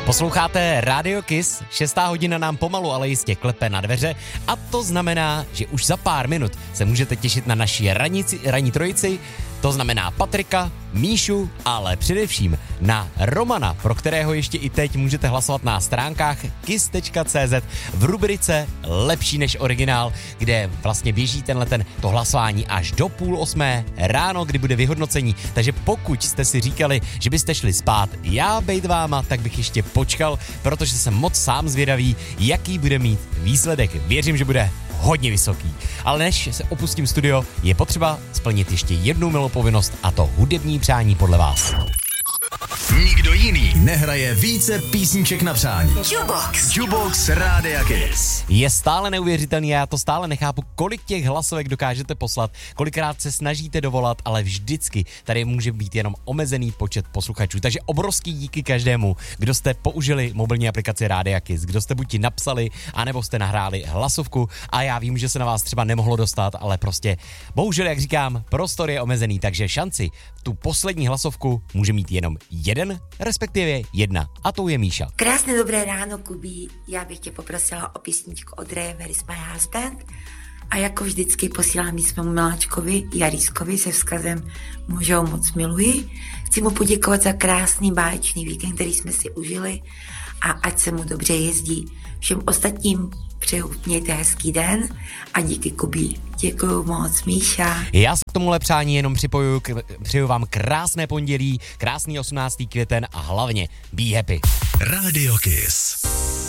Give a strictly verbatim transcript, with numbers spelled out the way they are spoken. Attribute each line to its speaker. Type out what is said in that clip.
Speaker 1: Posloucháte Radio Kiss, šestá hodina nám pomalu, ale jistě klepe na dveře a to znamená, že už za pár minut se můžete těšit na naši ranici, ranní trojici, to znamená Patrika, Míšu, ale především na Romana, pro kterého ještě i teď můžete hlasovat na stránkách kiss tečka cé zet v rubrice Lepší než originál, kde vlastně běží tenhle ten, to hlasování až do půl osmé ráno, kdy bude vyhodnocení. Takže pokud jste si říkali, že byste šli spát, já bejt váma, tak bych ještě počkal, protože jsem moc sám zvědavý, jaký bude mít výsledek. Věřím, že bude hodně vysoký. Ale než se opustím studio, je potřeba splnit ještě jednu milou povinnost, a to hudební přání podle vás.
Speaker 2: Nikdo jiný nehraje více písniček na přání.
Speaker 3: Jukebox.
Speaker 2: Jukebox Rádia Kiss.
Speaker 1: Je stále neuvěřitelný a já to stále nechápu, kolik těch hlasovek dokážete poslat, kolikrát se snažíte dovolat, ale vždycky tady může být jenom omezený počet posluchačů. Takže obrovský díky každému, kdo jste použili mobilní aplikaci Rádia Kiss, kdo jste buď napsali, anebo jste nahráli hlasovku a já vím, že se na vás třeba nemohlo dostat, ale prostě bohužel, jak říkám, prostor je omezený, takže šanci tu poslední hlasovku může mít jenom jeden, respektive jedna, a to je Míša.
Speaker 3: Krásné dobré ráno, Kubí. Já bych tě poprosila o písničku od Ray Where is my husband. A jako vždycky posílám svému miláčkovi Jarískovi se vzkazem Mužou moc miluji. Chci mu poděkovat za krásný báječný víkend, který jsme si užili a ať se mu dobře jezdí. Všem ostatním přeju, mějte hezký den a díky, Kubí. Děkuju moc, Míša.
Speaker 1: Já se k tomuhle přání jenom připojuju, k, přeju vám krásné pondělí, krásný osmnáctý květen a hlavně be happy.
Speaker 2: Radio Kiss.